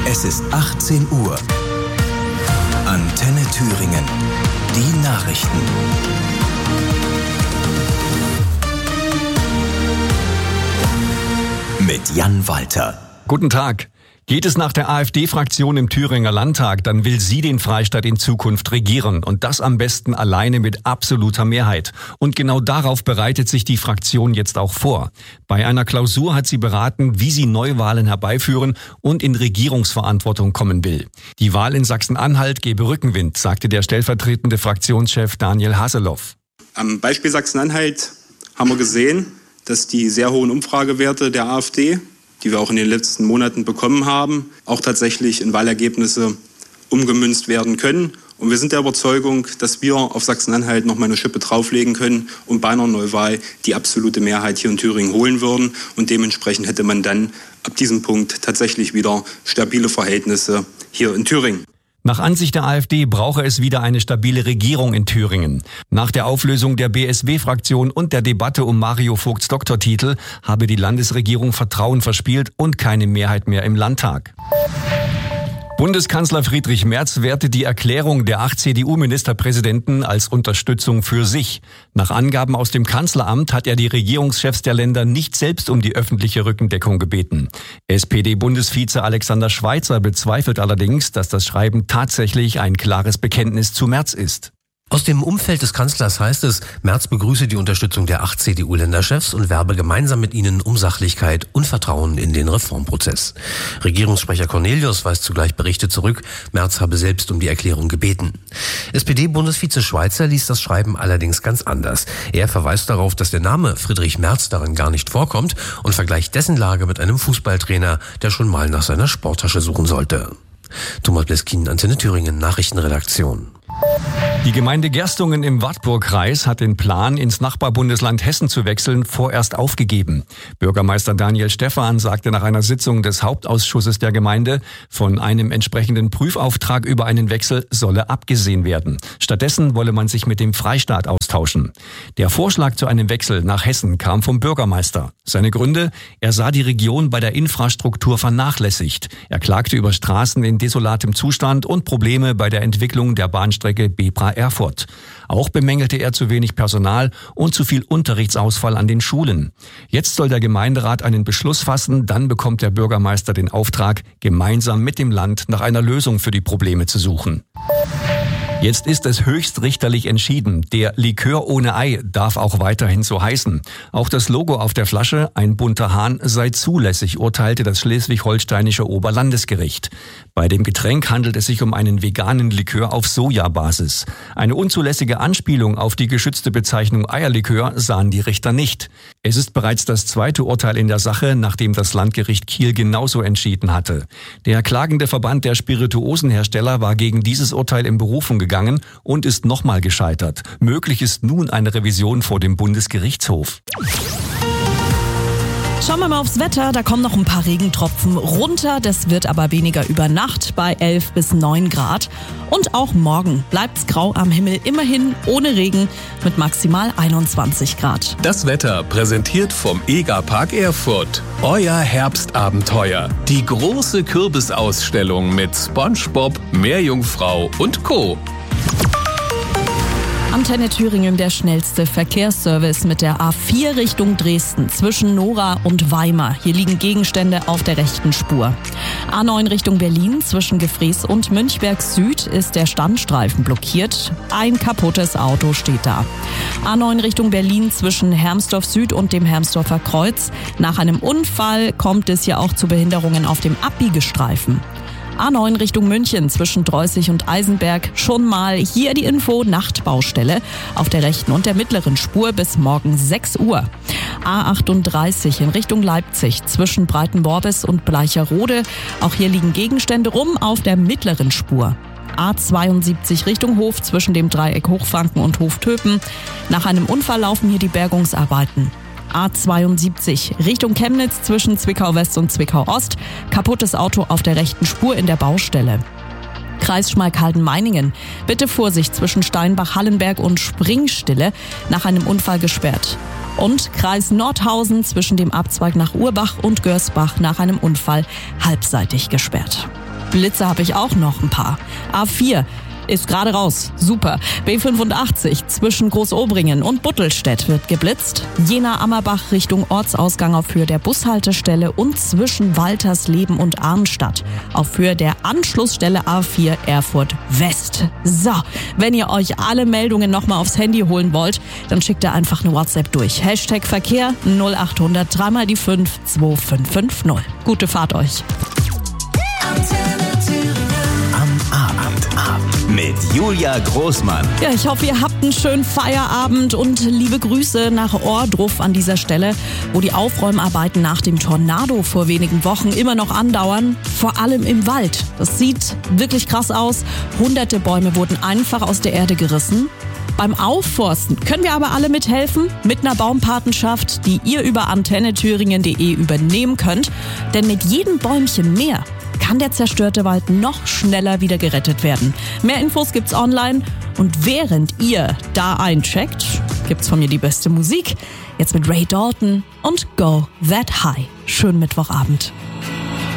Es ist 18 Uhr. Antenne Thüringen. Die Nachrichten. Mit Jan Walter. Guten Tag. Geht es nach der AfD-Fraktion im Thüringer Landtag, dann will sie den Freistaat in Zukunft regieren. Und das am besten alleine mit absoluter Mehrheit. Und genau darauf bereitet sich die Fraktion jetzt auch vor. Bei einer Klausur hat sie beraten, wie sie Neuwahlen herbeiführen und in Regierungsverantwortung kommen will. Die Wahl in Sachsen-Anhalt gebe Rückenwind, sagte der stellvertretende Fraktionschef Daniel Hasselhoff. Am Beispiel Sachsen-Anhalt haben wir gesehen, dass die sehr hohen Umfragewerte der AfD, die wir auch in den letzten Monaten bekommen haben, auch tatsächlich in Wahlergebnisse umgemünzt werden können. Und wir sind der Überzeugung, dass wir auf Sachsen-Anhalt noch mal eine Schippe drauflegen können und bei einer Neuwahl die absolute Mehrheit hier in Thüringen holen würden. Und dementsprechend hätte man dann ab diesem Punkt tatsächlich wieder stabile Verhältnisse hier in Thüringen. Nach Ansicht der AfD brauche es wieder eine stabile Regierung in Thüringen. Nach der Auflösung der BSW-Fraktion und der Debatte um Mario Vogts Doktortitel habe die Landesregierung Vertrauen verspielt und keine Mehrheit mehr im Landtag. Bundeskanzler Friedrich Merz wertet die Erklärung der 8 CDU-Ministerpräsidenten als Unterstützung für sich. Nach Angaben aus dem Kanzleramt hat er die Regierungschefs der Länder nicht selbst um die öffentliche Rückendeckung gebeten. SPD-Bundesvize Alexander Schweitzer bezweifelt allerdings, dass das Schreiben tatsächlich ein klares Bekenntnis zu Merz ist. Aus dem Umfeld des Kanzlers heißt es, Merz begrüße die Unterstützung der 8 CDU-Länderchefs und werbe gemeinsam mit ihnen um Sachlichkeit und Vertrauen in den Reformprozess. Regierungssprecher Cornelius weist zugleich Berichte zurück, Merz habe selbst um die Erklärung gebeten. SPD-Bundesvize Schweitzer liest das Schreiben allerdings ganz anders. Er verweist darauf, dass der Name Friedrich Merz darin gar nicht vorkommt und vergleicht dessen Lage mit einem Fußballtrainer, der schon mal nach seiner Sporttasche suchen sollte. Thomas Bleskin, Antenne Thüringen, Nachrichtenredaktion. Die Gemeinde Gerstungen im Wartburgkreis hat den Plan, ins Nachbarbundesland Hessen zu wechseln, vorerst aufgegeben. Bürgermeister Daniel Stephan sagte nach einer Sitzung des Hauptausschusses der Gemeinde, von einem entsprechenden Prüfauftrag über einen Wechsel solle abgesehen werden. Stattdessen wolle man sich mit dem Freistaat austauschen. Der Vorschlag zu einem Wechsel nach Hessen kam vom Bürgermeister. Seine Gründe? Er sah die Region bei der Infrastruktur vernachlässigt. Er klagte über Straßen in desolatem Zustand und Probleme bei der Entwicklung der Bahnstrecke Bebra-Erfurt. Auch bemängelte er zu wenig Personal und zu viel Unterrichtsausfall an den Schulen. Jetzt soll der Gemeinderat einen Beschluss fassen, dann bekommt der Bürgermeister den Auftrag, gemeinsam mit dem Land nach einer Lösung für die Probleme zu suchen. Jetzt ist es höchstrichterlich entschieden. Der Likör ohne Ei darf auch weiterhin so heißen. Auch das Logo auf der Flasche, ein bunter Hahn, sei zulässig, urteilte das schleswig-holsteinische Oberlandesgericht. Bei dem Getränk handelt es sich um einen veganen Likör auf Sojabasis. Eine unzulässige Anspielung auf die geschützte Bezeichnung Eierlikör sahen die Richter nicht. Es ist bereits das zweite Urteil in der Sache, nachdem das Landgericht Kiel genauso entschieden hatte. Der klagende Verband der Spirituosenhersteller war gegen dieses Urteil in Berufung gegangen und ist nochmal gescheitert. Möglich ist nun eine Revision vor dem Bundesgerichtshof. Schauen wir mal aufs Wetter, da kommen noch ein paar Regentropfen runter, das wird aber weniger über Nacht bei 11 bis 9 Grad. Und auch morgen bleibt's grau am Himmel, immerhin ohne Regen mit maximal 21 Grad. Das Wetter präsentiert vom EGA-Park Erfurt. Euer Herbstabenteuer. Die große Kürbisausstellung mit SpongeBob, Meerjungfrau und Co. Antenne Thüringen, der schnellste Verkehrsservice mit der A4 Richtung Dresden zwischen Nora und Weimar. Hier liegen Gegenstände auf der rechten Spur. A9 Richtung Berlin zwischen Gefrees und Münchberg Süd ist der Standstreifen blockiert. Ein kaputtes Auto steht da. A9 Richtung Berlin zwischen Hermsdorf Süd und dem Hermsdorfer Kreuz. Nach einem Unfall kommt es hier auch zu Behinderungen auf dem Abbiegestreifen. A9 Richtung München zwischen Dreußig und Eisenberg. Schon mal hier die Info, Nachtbaustelle auf der rechten und der mittleren Spur bis morgen 6 Uhr. A38 in Richtung Leipzig zwischen Breitenborbis und Bleicherode. Auch hier liegen Gegenstände rum auf der mittleren Spur. A72 Richtung Hof zwischen dem Dreieck Hochfranken und Hoftöpen. Nach einem Unfall laufen hier die Bergungsarbeiten. A72 Richtung Chemnitz zwischen Zwickau West und Zwickau Ost. Kaputtes Auto auf der rechten Spur in der Baustelle. Kreis Schmalkalden-Meiningen. Bitte Vorsicht zwischen Steinbach-Hallenberg und Springstille. Nach einem Unfall gesperrt. Und Kreis Nordhausen zwischen dem Abzweig nach Urbach und Görsbach nach einem Unfall halbseitig gesperrt. Blitze habe ich auch noch ein paar. A4 ist gerade raus. Super. B85 zwischen Großobringen und Buttelstedt wird geblitzt. Jena-Ammerbach Richtung Ortsausgang auf Höhe der Bushaltestelle und zwischen Waltersleben und Arnstadt auf Höhe der Anschlussstelle A4 Erfurt West. So, wenn ihr euch alle Meldungen nochmal aufs Handy holen wollt, dann schickt ihr einfach eine WhatsApp durch. Hashtag Verkehr 0800 3 die 5 2550. Gute Fahrt euch. Mit Julia Großmann. Ja, ich hoffe, ihr habt einen schönen Feierabend und liebe Grüße nach Ohrdruf an dieser Stelle, wo die Aufräumarbeiten nach dem Tornado vor wenigen Wochen immer noch andauern, vor allem im Wald. Das sieht wirklich krass aus. Hunderte Bäume wurden einfach aus der Erde gerissen. Beim Aufforsten können wir aber alle mithelfen mit einer Baumpatenschaft, die ihr über antennethüringen.de übernehmen könnt. Denn mit jedem Bäumchen mehr kann der zerstörte Wald noch schneller wieder gerettet werden. Mehr Infos gibt's online und während ihr da eincheckt, gibt's von mir die beste Musik. Jetzt mit Ray Dalton und Go That High. Schönen Mittwochabend.